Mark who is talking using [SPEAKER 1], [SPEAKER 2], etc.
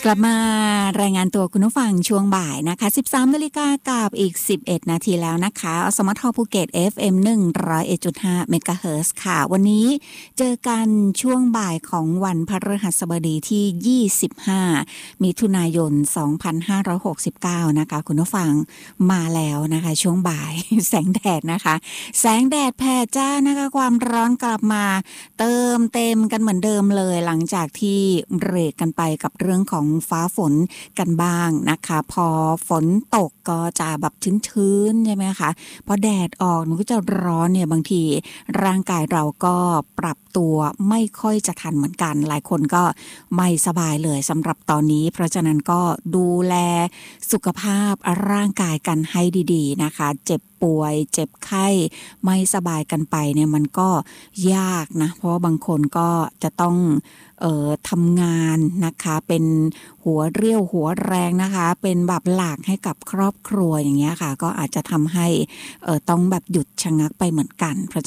[SPEAKER 1] กลับมารายงานตัวคุณผู้ฟังช่วงบ่ายนะคะ 13 นาฬิกากับอีก11นาทีแล้วนะคะอสมทภูเก็ต FM 101.5 เมกะเฮิรตซ์ค่ะวันนี้เจอกันช่วงบ่ายของวันพฤหัสบดีที่25มิถุนายน2569นะคะคุณผู้ฟังมาแล้วนะคะช่วงบ่าย แสงแดดนะคะแสงแดดแผ่จ้านะคะความร้อนกลับมาเติมเต็มกันเหมือนเดิมเลยหลังจากที่เบรกกันไปกับเรื่องของฟ้าฝนกันบ้างนะคะพอฝนตกก็จะแบบชื้นๆใช่ไหมคะพอแดดออกมันก็จะร้อนเนี่ยบางทีร่างกายเราก็ปรับตัวไม่ค่อยจะทันเหมือนกันหลายคนก็ไม่สบายเลยสำหรับตอนนี้เพราะฉะนั้นก็ดูแลสุขภาพร่างกายกันให้ดีๆนะคะเจ็บป่วยเจ็บไข้ไม่สบายกันไปเนี่ยมันก็ยากนะเพราะว่าบางคนก็จะต้องทำงานนะคะเป็นหัวเรี่ยวหัวแรงนะคะเป็นแบบหลักให้กับครอบครัวอย่างเงี้ยค่ะก็อาจจะทำให้ต้องแบบหยุดชะงักไปเหมือนกัน